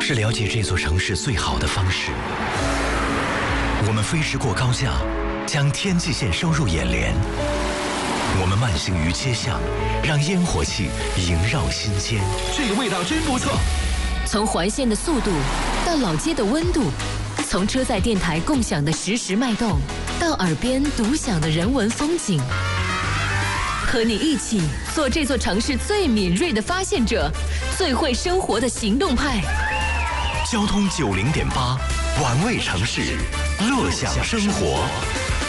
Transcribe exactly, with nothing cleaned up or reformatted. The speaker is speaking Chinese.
是了解这座城市最好的方式。我们飞驰过高架，将天际线收入眼帘。我们慢行于街巷，让烟火气萦绕心间。 这个味道真不错。 从环线的速度到老街的温度，从车载电台共享的实时脉动，到耳边独享的人文风景。和你一起做这座城市最敏锐的发现者，最会生活的行动派。 交通九零点八，玩味城市，乐享生活。